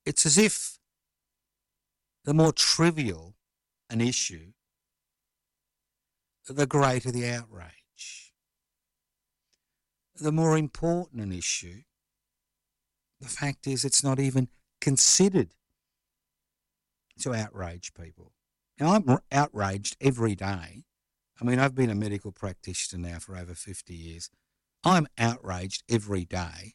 It's as if the more trivial an issue, the greater the outrage. The more important an issue, the fact is it's not even considered to outrage people. Now, I'm outraged every day. I mean, I've been a medical practitioner now for over 50 years. I'm outraged every day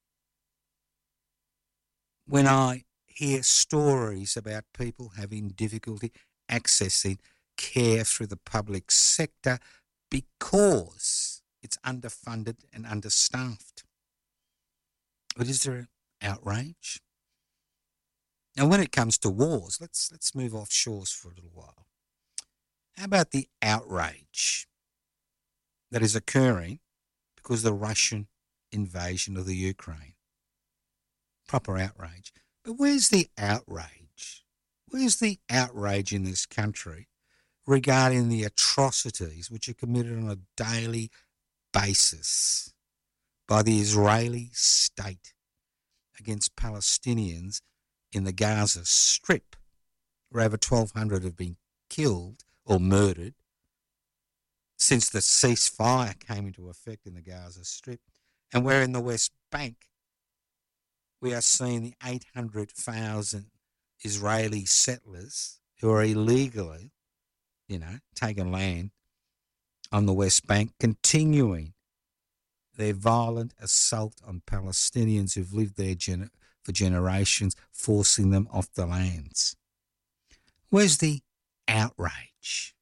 when I hear stories about people having difficulty accessing care through the public sector because it's underfunded and understaffed. But is there outrage? Now, when it comes to wars, let's move off shores for a little while. How about the outrage that is occurring because of the Russian invasion of the Ukraine? Proper outrage. But where's the outrage? Where's the outrage in this country regarding the atrocities which are committed on a daily basis by the Israeli state against Palestinians in the Gaza Strip, where over 1,200 have been killed or murdered since the ceasefire came into effect in the Gaza Strip, and where in the West Bank we are seeing the 800,000 Israeli settlers who are illegally, taking land on the West Bank, continuing their violent assault on Palestinians who've lived there for generations, forcing them off the lands. Where's the outrage?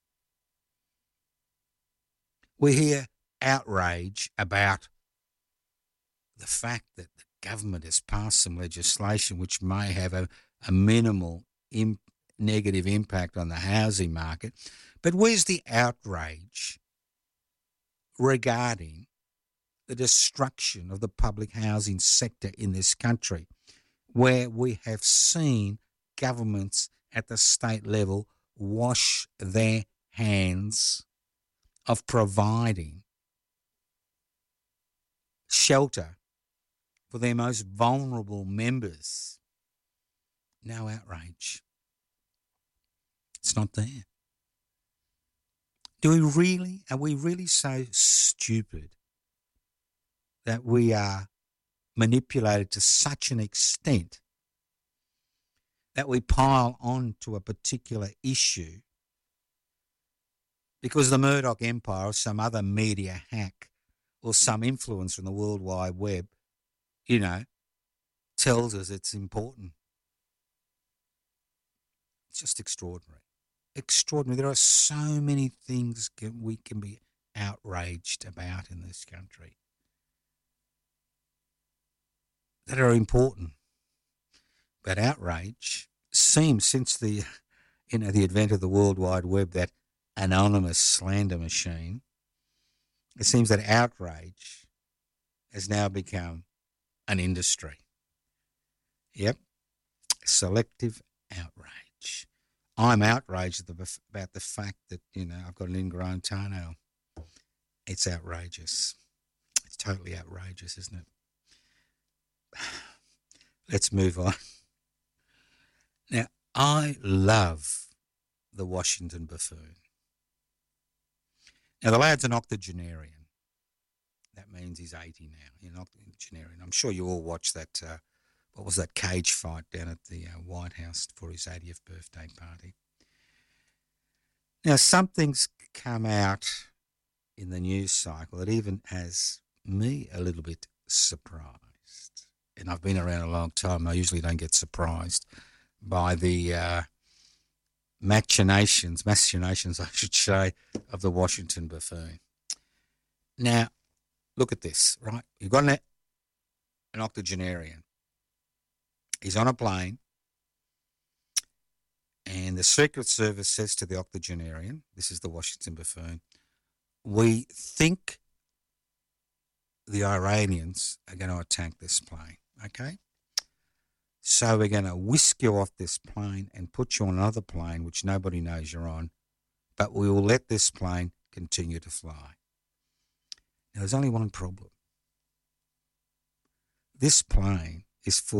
We hear outrage about the fact that the government has passed some legislation which may have a minimal negative impact on the housing market. But where's the outrage regarding the destruction of the public housing sector in this country, where we have seen governments at the state level wash their hands of providing shelter for their most vulnerable members? No outrage. It's not there. Are we really so stupid that we are manipulated to such an extent that we pile on to a particular issue because the Murdoch Empire or some other media hack or some influencer in the World Wide Web, tells us it's important? It's just extraordinary. Extraordinary. There are so many things we can be outraged about in this country that are important. But outrage seems, since the advent of the World Wide Web, that anonymous slander machine, it seems that outrage has now become an industry. Yep, selective outrage. I'm outraged about the fact that, I've got an ingrown toenail. It's outrageous. It's totally outrageous, isn't it? Let's move on. Now, I love the Washington Buffoon. Now, the lad's an octogenarian. That means he's 80 now. He's an octogenarian. I'm sure you all watched that, what was that cage fight down at the White House for his 80th birthday party. Now, something's come out in the news cycle that even has me a little bit surprised. And I've been around a long time. I usually don't get surprised by the machinations, I should say, of the Washington Buffoon. Now, look at this, right? You've got an octogenarian. He's on a plane, and the Secret Service says to the octogenarian, this is the Washington Buffoon, we think the Iranians are going to attack this plane, okay? So we're going to whisk you off this plane and put you on another plane, which nobody knows you're on, but we will let this plane continue to fly. Now, there's only one problem. This plane is full